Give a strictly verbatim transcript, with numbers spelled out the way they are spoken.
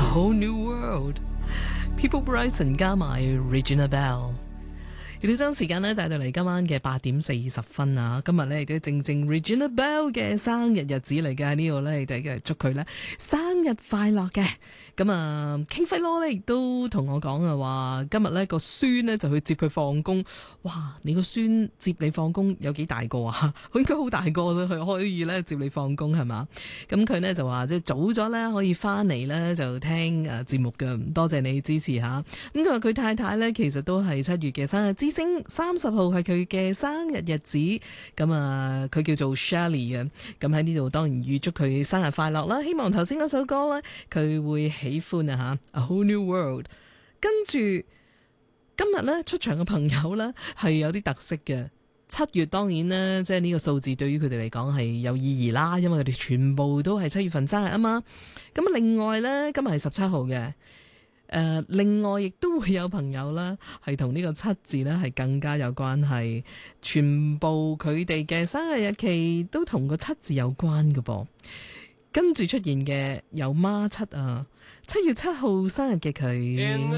Whole New World，People Bryson 加埋 Regina Belle。亦都將時間咧帶到嚟今晚嘅八點四十分啊！今日咧亦都正正 Regina Belle 嘅生日日子嚟嘅，呢度咧亦都係祝佢咧生日快樂嘅。咁啊，King 輝羅咧亦都同我講啊，話今日咧個孫咧就去接佢放工。哇！你個孫接你放工有幾大個啊？應該好大個啦，佢可以咧接你放工係嘛？咁佢咧就話即係早咗咧可以翻嚟咧就聽誒節目嘅，多謝你支持下。咁佢話佢太太咧其實都係七月嘅生日。星三十號係佢嘅生日日子，咁啊佢叫做 Shirley 嘅，咁喺呢度當然預祝佢生日快樂啦！希望頭先嗰首歌咧佢會喜歡啊吓 A Whole New World。跟住今日咧出場嘅朋友咧係有啲特色嘅，七月當然咧即係呢個數字對於佢哋嚟講係有意義啦，因為佢哋全部都係七月份生日啊嘛。咁另外咧今日係十七號嘅。誒、呃，另外亦都會有朋友啦，係同呢個七字呢係更加有關係，全部佢哋嘅生日日期都同個七字有關嘅噃。跟住出現嘅有孖七啊，七月七號生日嘅佢。